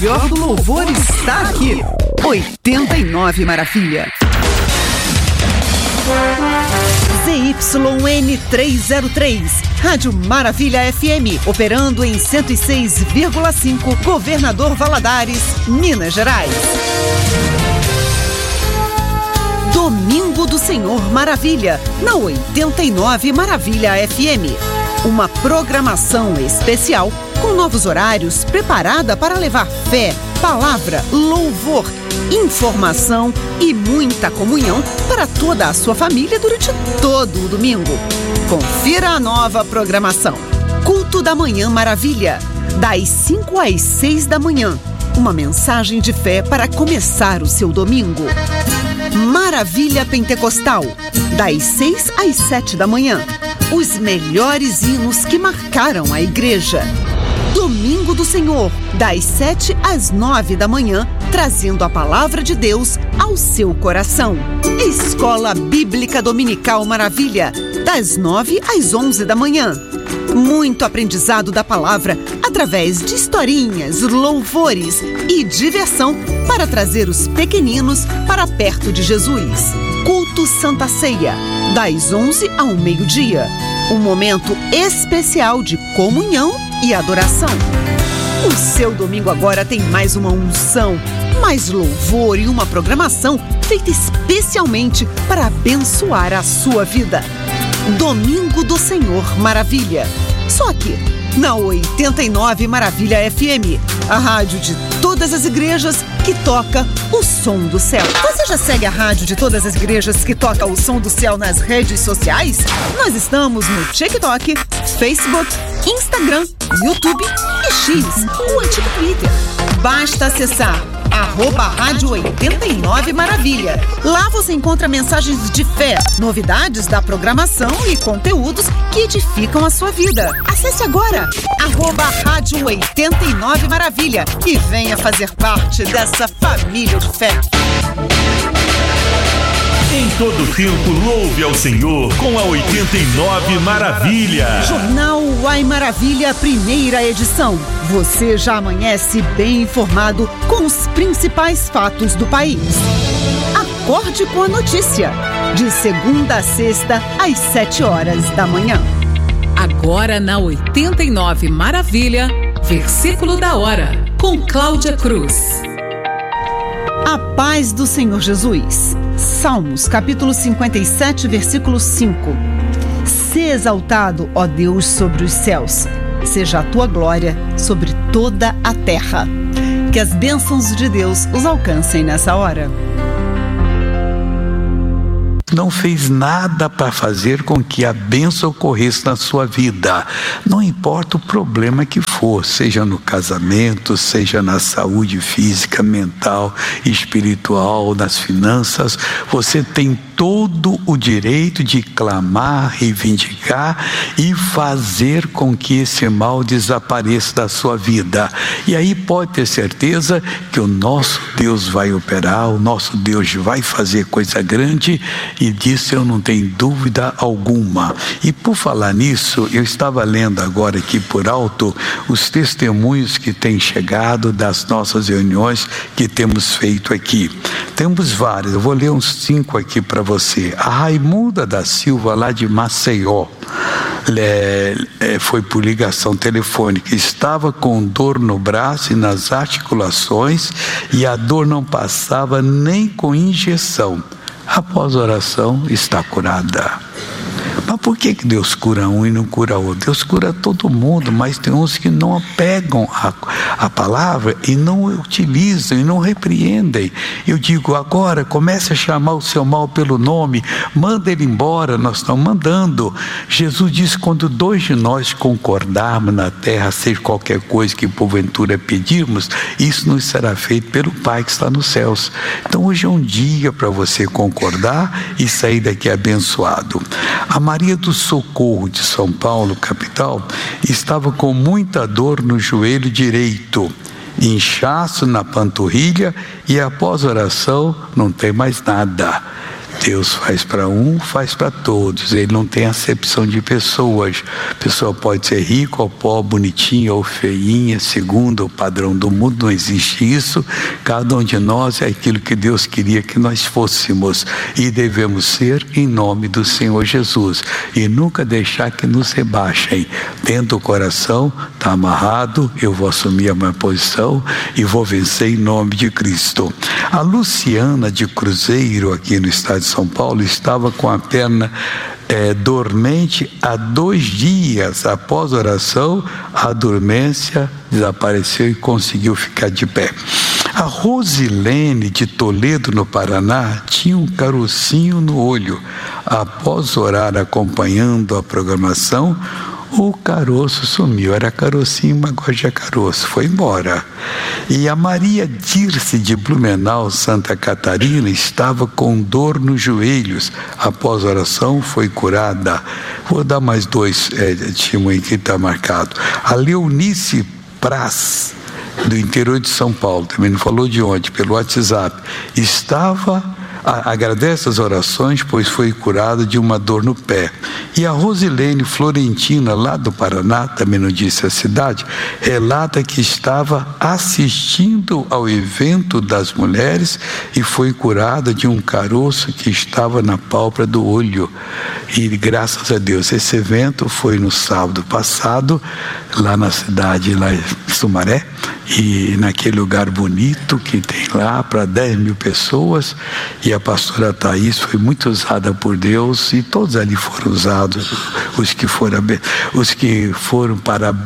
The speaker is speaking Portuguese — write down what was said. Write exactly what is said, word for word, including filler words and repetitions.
melhor do louvor está aqui. oitenta e nove Maravilha. Z Y N trezentos e três, Rádio Maravilha F M, operando em cento e seis vírgula cinco, Governador Valadares, Minas Gerais. Domingo do Senhor Maravilha, na oitenta e nove Maravilha F M. Uma programação especial com novos horários, preparada para levar fé, palavra, louvor, informação e muita comunhão para toda a sua família durante todo o domingo. Confira a nova programação. Culto da Manhã Maravilha, das cinco às seis da manhã. Uma mensagem de fé para começar o seu domingo. Maravilha Pentecostal, das seis às sete da manhã. Os melhores hinos que marcaram a igreja. Domingo do Senhor, das sete às nove da manhã, trazendo a palavra de Deus ao seu coração. Escola Bíblica Dominical Maravilha, das nove às onze da manhã. Muito aprendizado da palavra através de historinhas, louvores e diversão para trazer os pequeninos para perto de Jesus. Culto Santa Ceia, das onze ao meio-dia. Um momento especial de comunhão e adoração. O seu domingo agora tem mais uma unção, mais louvor e uma programação feita especialmente para abençoar a sua vida. Domingo do Senhor Maravilha. Só aqui, na oitenta e nove Maravilha F M, a rádio de todas as igrejas que toca o som do céu. Você já segue a rádio de todas as igrejas que toca o som do céu nas redes sociais? Nós estamos no TikTok, Facebook, Instagram, YouTube e X, o antigo Twitter. Basta acessar arroba Rádio oitenta e nove Maravilha. Lá você encontra mensagens de fé, novidades da programação e conteúdos que edificam a sua vida. Acesse agora arroba Rádio oitenta e nove Maravilha e venha fazer parte dessa família de fé. Em todo tempo, louve ao Senhor com a oitenta e nove Maravilha. Jornal Uai Maravilha, primeira edição. Você já amanhece bem informado com os principais fatos do país. Acorde com a notícia. De segunda a sexta, às sete horas da manhã. Agora na oitenta e nove Maravilha, versículo da hora, com Cláudia Cruz. A paz do Senhor Jesus. Salmos, capítulo cinquenta e sete, versículo cinco. Se exaltado, ó Deus, sobre os céus, seja a tua glória sobre toda a terra. Que as bênçãos de Deus os alcancem nessa hora. Não fez nada para fazer com que a bênção ocorresse na sua vida. Não importa o problema que for, seja no casamento, seja na saúde física, mental, espiritual, nas finanças, você tem todo o direito de clamar, reivindicar e fazer com que esse mal desapareça da sua vida. E aí pode ter certeza que o nosso Deus vai operar, o nosso Deus vai fazer coisa grande. E disso eu não tenho dúvida alguma. E por falar nisso, eu estava lendo agora aqui por alto os testemunhos que têm chegado das nossas reuniões que temos feito aqui. Temos vários, eu vou ler uns cinco aqui para você. A Raimunda da Silva, lá de Maceió, é, é, foi por ligação telefônica, estava com dor no braço e nas articulações e a dor não passava nem com injeção. Após a oração, está curada. Mas por que que Deus cura um e não cura outro? Deus cura todo mundo, mas tem uns que não apegam a, a palavra e não utilizam e não repreendem. Eu digo agora, comece a chamar o seu mal pelo nome, manda ele embora, nós estamos mandando. Jesus disse, quando dois de nós concordarmos na terra, seja qualquer coisa que porventura pedirmos, isso nos será feito pelo Pai que está nos céus. Então hoje é um dia para você concordar e sair daqui abençoado. A Maria do Socorro de São Paulo, capital, estava com muita dor no joelho direito, inchaço na panturrilha e após oração não tem mais nada. Deus faz para um, faz para todos. Ele não tem acepção de pessoas. A pessoa pode ser rica ou pobre, bonitinha ou feinha, segundo o padrão do mundo. Não existe isso. Cada um de nós é aquilo que Deus queria que nós fôssemos, e devemos ser em nome do Senhor Jesus, e nunca deixar que nos rebaixem. Dentro do coração está amarrado: eu vou assumir a minha posição e vou vencer em nome de Cristo. A Luciana de Cruzeiro, aqui no estado de São Paulo, estava com a perna é, dormente há dois dias. Após a oração, a dormência desapareceu e conseguiu ficar de pé. A Rosilene de Toledo, no Paraná, tinha um carocinho no olho. Após orar acompanhando a programação, o caroço sumiu. Era carocinho, mas agora já é caroço, foi embora. E a Maria Dirce de Blumenau, Santa Catarina, estava com dor nos joelhos. Após a oração, foi curada. Vou dar mais dois é, testemunhos que está marcado. A Leonice Praz, do interior de São Paulo, também não falou de onde, pelo WhatsApp, estava... agradece as orações, pois foi curada de uma dor no pé. E a Rosilene Florentina, lá do Paraná, também não disse a cidade, relata que estava assistindo ao evento das mulheres e foi curada de um caroço que estava na pálpebra do olho. E graças a Deus, esse evento foi no sábado passado, lá na cidade, lá em Sumaré, e naquele lugar bonito que tem lá para dez mil pessoas. E a pastora Thaís foi muito usada por Deus, e todos ali foram usados, os que foram, os que foram para